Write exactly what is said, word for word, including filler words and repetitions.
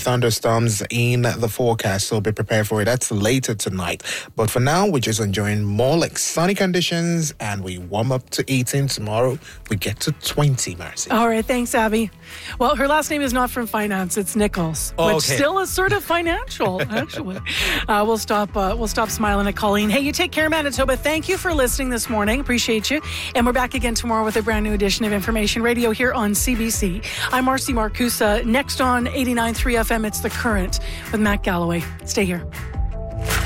thunderstorms in the forecast, so be prepared for it. That's later tonight. But for now, we're just enjoying more like sunny conditions, and we warm up to eighteen. Tomorrow, we get to twenty, Marcy. All right, thanks, Abby. Well, her last name is not from finance; it's Nichols, oh, which okay. still is sort of financial, actually. Uh, we'll stop. Uh, we'll stop smiling at Colleen. Hey, you take care, Manitoba. Thank you for listening this morning. Appreciate you. And we're back again tomorrow with a brand new edition of Information Radio here on C B C. I'm Marcy Marcusa. Next on eighty-nine point three F M, it's The Current with Matt Galloway. Stay here.